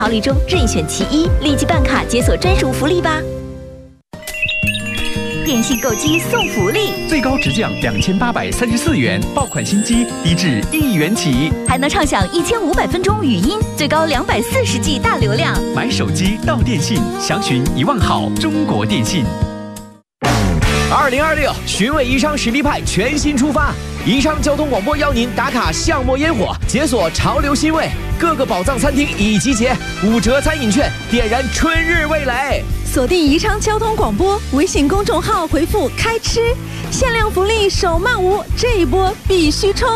好礼中任选其一，立即办卡解锁专属福利吧！电信购机送福利， 最高直降2834元，爆款新机低至1元起， 还能畅享1500分钟语音，最高240G 大流量。 买手机到电信，详询1万好中国电信。 2026寻味宜昌实力派全新出发，宜昌交通广播邀您打卡巷陌烟火，解锁潮流新味，各个宝藏餐厅已集结，5折餐饮券，点燃春日味蕾。 锁定宜昌交通广播微信公众号，回复开吃，限量福利手慢无，这一波必须冲！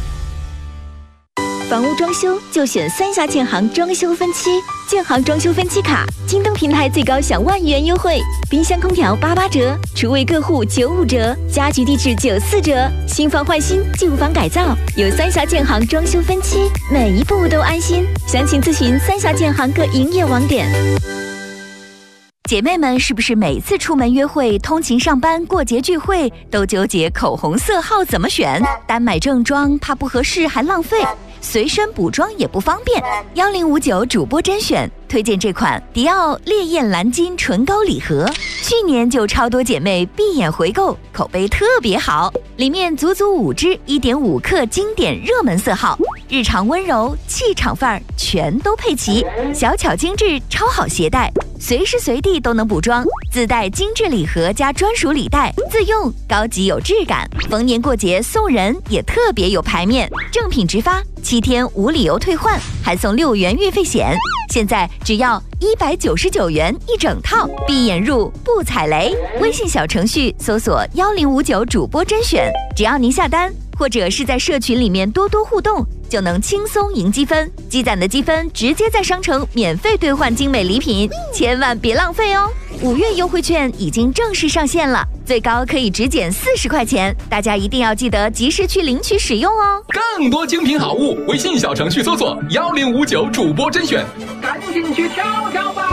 房屋装修就选三峡建行装修分期，建行装修分期卡，京东平台最高享10000元优惠，冰箱空调88折，厨卫各户95折，家居地质94折，新房换新，旧房改造，有三峡建行装修分期，每一步都安心。详情咨询三峡建行各营业网点。姐妹们是不是每次出门约会、通勤上班、过节聚会都纠结口红色号怎么选？单买正装怕不合适还浪费，随身补妆也不方便。1059主播甄选推荐这款迪奥烈焰蓝金唇膏礼盒，去年就超多姐妹闭眼回购，口碑特别好。里面足足5支1.5克经典热门色号，日常温柔、气场范儿全都配齐，小巧精致，超好携带。随时随地都能补妆，自带精致礼盒加专属礼袋，自用高级有质感。逢年过节送人也特别有排面，正品直发，7天无理由退换，还送6元运费险。现在只要199元一整套，闭眼入不踩雷。微信小程序搜索1059主播甄选，只要您下单或者是在社群里面多多互动，就能轻松赢积分，积攒的积分直接在商城免费兑换精美礼品，千万别浪费哦！5月优惠券已经正式上线了，最高可以直减40块钱，大家一定要记得及时去领取使用哦！ 更多精品好物，微信小程序搜索1059主播甄选，赶紧去挑挑吧！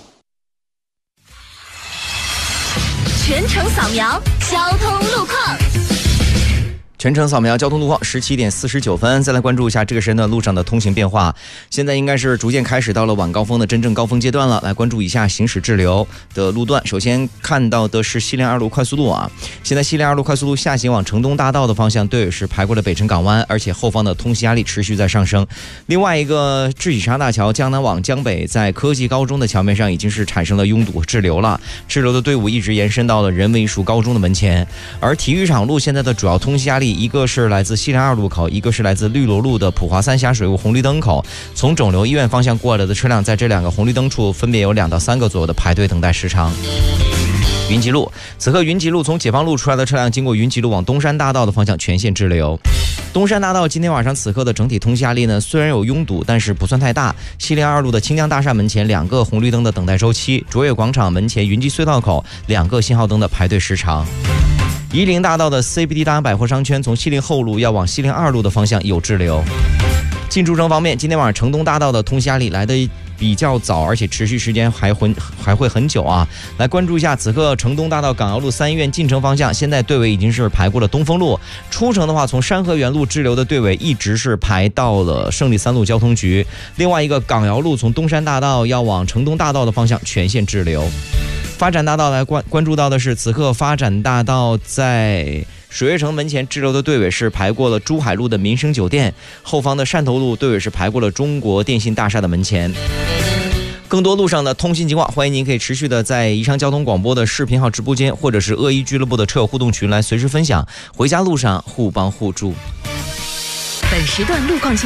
全程扫描交通路况。 全程扫描交通路况，17点49分，再来关注一下这个时间段路上的通行变化。现在应该是逐渐开始到了晚高峰的真正高峰阶段了，来关注一下行驶滞留的路段。首先看到的是西连2路快速路啊，现在西连2路快速路下行往城东大道的方向，队尾是排过了北辰港湾，而且后方的通行压力持续在上升。另外一个智喜沙大桥江南往江北，在科技高中的桥面上已经是产生了拥堵滞留了，滞留的队伍一直延伸到了人文艺术高中的门前。而体育场路现在的主要通行压力，一个是来自西连2路口，一个是来自绿萝路的普华三峡水务红绿灯口。从肿瘤医院方向过来的车辆，在这2个红绿灯处分别有2到3个左右的排队等待时长。云集路，此刻云集路从解放路出来的车辆经过云集路往东山大道的方向全线滞留。东山大道今天晚上此刻的整体通行压力呢，虽然有拥堵，但是不算太大。西连2路的清江大厦门前2个红绿灯的等待周期，卓越广场门前云集隧道口2个信号灯的排队时长。夷陵大道的 CBD 大洋百货商圈从西陵后路要往西陵2路的方向有滞留。进出城方面，今天晚上城东大道的通行压力来的比较早，而且持续时间还会很久啊。来关注一下此刻城东大道港窑路3医院进城方向，现在队尾已经是排过了东风路。出城的话，从山河园路滞留的队尾一直是排到了胜利3路交通局。另外一个港窑路从东山大道要往城东大道的方向全线滞留。发展大道来关注到的是，此刻发展大道在水悦城门前滞留的队尾是排过了珠海路的民生酒店，后方的汕头路队尾是排过了中国电信大厦的门前。更多路上的通信情况，欢迎您可以持续的在宜昌交通广播的视频号直播间，或者是恶意俱乐部的车友互动群来随时分享。回家路上互帮互助。 本时段路况